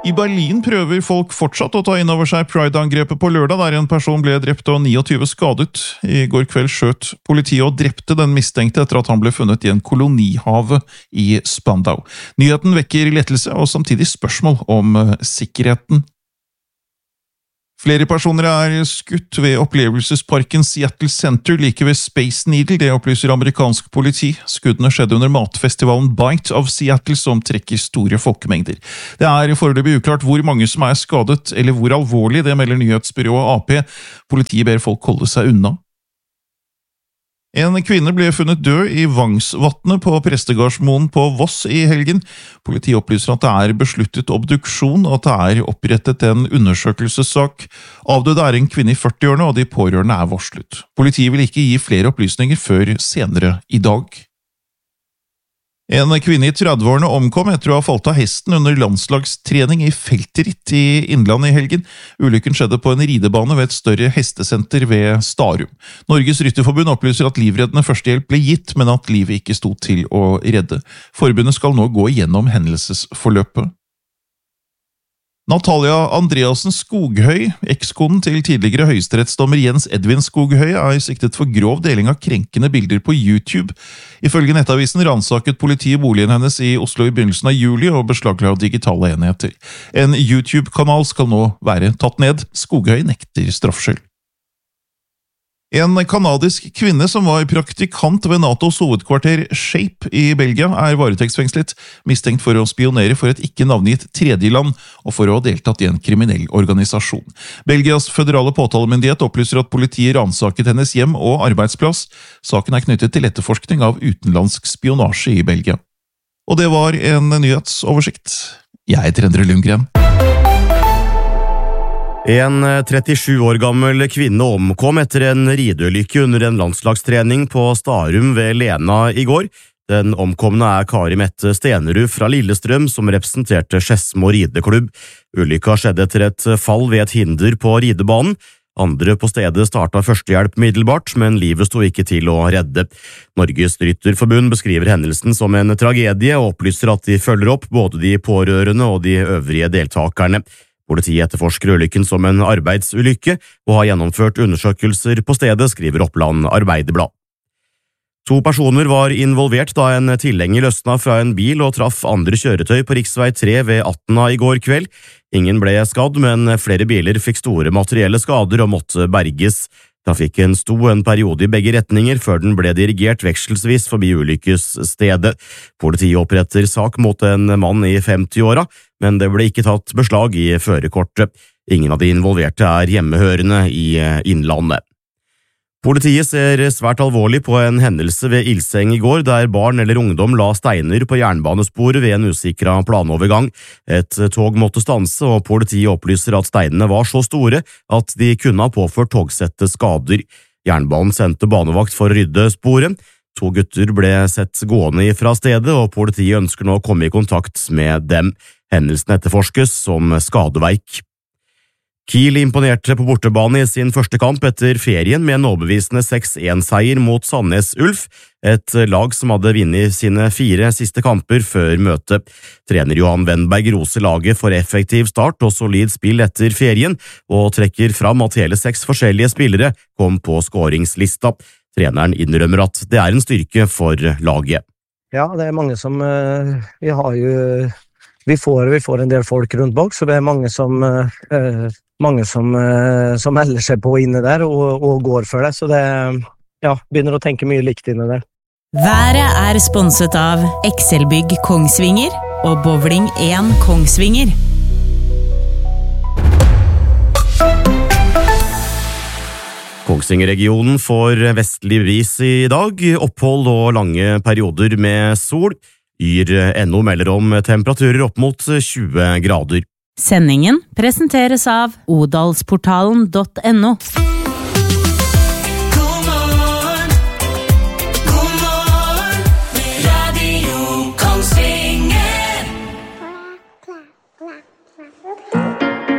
I Berlin prøver folk fortsatt å ta inn over seg Pride-angrepet på lørdag, der en person ble drept og 29 skadet. I går kveld skjøt politiet og drepte den mistenkte etter at han ble funnet i en kolonihave i Spandau. Nyheten vekker lettelse og samtidig spørsmål om sikkerheten. Flere personer skutt ved opplevelsesparken Seattle Center like ved Space Needle, det opplyser amerikansk politi. Skuddene skjedde under matfestivalen Bite of Seattle, som trekker store folkemengder. Det foreløpig uklart hvor mange som skadet, eller hvor alvorlig, det melder nyhetsbyrået AP. Politiet ber folk holde seg unna. En kvinne ble funnet død i Vangsvatnet på Prestegardsmoen på Voss i helgen. Politiet opplyser at det besluttet obduksjon og at det opprettet en undersøkelsessak. Avdøde en kvinne i 40-årene, og de pårørende varslet. Politiet vil ikke gi flere opplysninger før senere i dag. En kvinne i 30-årene omkom etter å ha falt av hesten under landslagstrening i feltritt i Innlandet i helgen. Ulykken skjedde på en ridebane ved et større hestesenter ved Starum. Norges Rytterforbund opplyser at livreddende førstehjelp ble gitt, men at livet ikke stod til å redde. Forbundet skal nå gå gjennom hendelsesforløpet. Natalia Andreasen Skoghøy, ekskonen til tidligere høyesterettsdommer Jens Edvin Skoghøy, siktet for grov deling av krenkende bilder på YouTube. Ifølge Nettavisen ransaket politiet boligen hennes i Oslo i begynnelsen av juli og beslagla digitale enheter. En YouTube-kanal skal nå være tatt ned. Skoghøy nekter straffskyld. En kanadisk kvinne som var praktikant ved NATOs hovedkvarter Shape i Belgia varetektsfengslet, mistenkt for å spionere for et ikke navngitt tredjeland og for å ha deltatt i en kriminell organisasjon. Belgias føderale påtalemyndighet opplyser at politiet ransaket hennes hjem og arbeidsplass. Saken knyttet til etterforskning av utenlandsk spionasje i Belgia. Og det var en nyhetsoversikt. Jeg heter Endre Lundgren. En 37 år gammel kvinne omkom etter en rideulykke under en landslagstrening på Starum ved Lena i går. Den omkomne Kari Mette Stenerud fra Lillestrøm, som representerte Skedsmo rideklubb. Ulykka skjedde etter et fall ved et hinder på ridebanen. Andre på stedet startet førstehjelp middelbart, men livet sto ikke til å redde. Norges Rytterforbund beskriver hendelsen som en tragedie og opplyser at de følger opp både de pårørende og de øvrige deltakerne. Politiet etterforsker ulykken som en arbeidsulykke og har gjennomført undersøkelser på stedet, skriver Oppland Arbeiderblad. 2 personer var involvert da en tilhenger løsna fra en bil og traff andre kjøretøy på riksvei 3 ved 18 i går kveld. Ingen ble skadd, men flere biler fikk store materielle skader og måtte berges. Trafikken sto en periode i begge retninger før den ble dirigert vekselsvis forbi ulykkesstedet. Politiet oppretter sak mot en mann i 50-åra, men det ble ikke tatt beslag i førerkortet. Ingen av de involverte hjemmehørende i Innlandet. Politiet ser svært alvorlig på en hendelse ved Ilseng i går, der barn eller ungdom la steiner på jernbanesporet ved en usikret planovergang. Et tog måtte stanse, og politiet opplyser at steinene var så store at de kunne ha påført togsettet skader. Jernbanen sendte banevakt for å rydde sporet. 2 gutter ble sett gående fra stedet, og politiet ønsker nå å komme i kontakt med dem. Hendelsen etterforskes som skadeverk. Kiel imponerte på bortebane i sin første kamp etter ferien med en overbevisende 6-1-seier mot Sandnes Ulf, et lag som hadde vunnet sine 4 siste kamper før møtet. Trener Johan Wennberg roser laget for effektiv start og solid spill etter ferien, og trekker fram at hele 6 forskjellige spillere kom på skåringslista. Treneren innrømmer at det en styrke for laget. Ja, det mange som vi får en del folk rundt bak, så det mange som melder seg på inne der og går for det, så det begynner å tenke mye likt inne der. Været sponset av Excelbygg Kongsvinger og Bowling 1 Kongsvinger. Kongsvinger-regionen får vestlig bris i dag, opphold og lange perioder med sol. Yr.no melder om temperaturer opp mot 20 grader. Sendingen presenteres av odalsportalen.no.